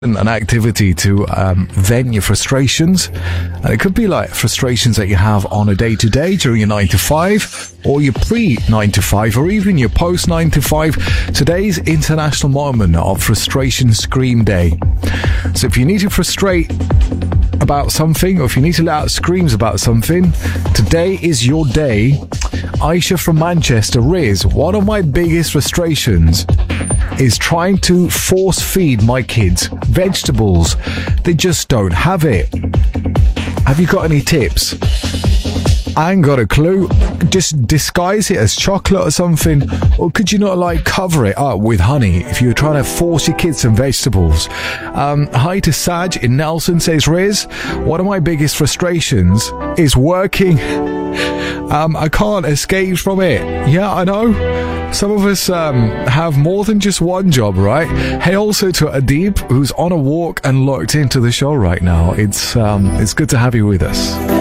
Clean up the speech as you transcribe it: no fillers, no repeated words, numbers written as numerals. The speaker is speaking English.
an activity to vent your frustrations, and it could be like frustrations that you have on a day-to-day during your 9 to 5 or your pre-9 to 5 or even your post-9 to 5. Today's International Moment of Frustration Scream Day. So if you need to frustrate about something, or if you need to let out screams about something, today is your day. Aisha from Manchester, Riz, one of my biggest frustrations is trying to force feed my kids vegetables. They just don't have it. Have you got any tips? I ain't got a clue. Just disguise it as chocolate or something, or could you not like cover it up with honey if you're trying to force your kids some vegetables? Hi to Saj in Nelson, says Riz. One of my biggest frustrations is working. I can't escape from it. Yeah, I know. Some of us have more than just one job, right? Hey, also to Adib, who's on a walk and locked into the show right now. It's good to have you with us.